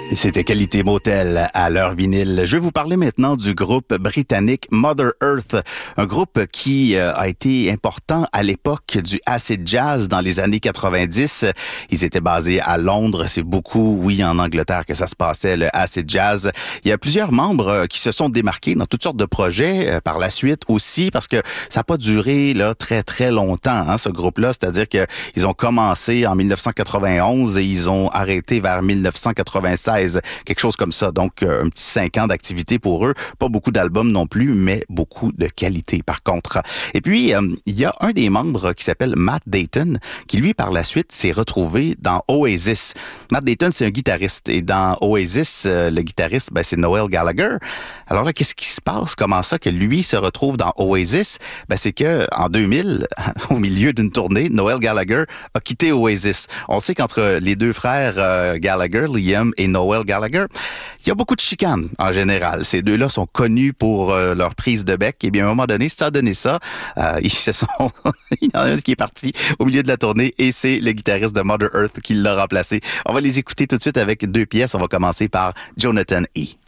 C'était Qualité Motel à l'heure vinyle. Je vais vous parler maintenant du groupe britannique Mother Earth, un groupe qui a été important à l'époque du acid jazz dans les années 90. Ils étaient basés à Londres, c'est beaucoup, oui, en Angleterre que ça se passait, le acid jazz. Il y a plusieurs membres qui se sont démarqués dans toutes sortes de projets par la suite aussi, parce que ça n'a pas duré là très très longtemps, hein, ce groupe-là. C'est-à-dire que ils ont commencé en 1991 et ils ont arrêté vers 1996. Quelque chose comme ça. Donc, un petit 5 ans d'activité pour eux. Pas beaucoup d'albums non plus, mais beaucoup de qualité par contre. Et puis, il y a un des membres qui s'appelle Matt Dayton, qui lui, par la suite, s'est retrouvé dans Oasis. Matt Dayton, c'est un guitariste. Et dans Oasis, le guitariste, c'est Noel Gallagher. Alors là, qu'est-ce qui se passe? Comment ça que lui se retrouve dans Oasis? C'est que en 2000, au milieu d'une tournée, Noel Gallagher a quitté Oasis. On sait qu'entre les deux frères Gallagher, Liam et Noel Gallagher, il y a beaucoup de chicanes en général. Ces deux-là sont connus pour leur prise de bec. Et bien, à un moment donné, ça a donné ça. Il y en a un qui est parti au milieu de la tournée et c'est le guitariste de Mother Earth qui l'a remplacé. On va les écouter tout de suite avec deux pièces. On va commencer par Jonathan E.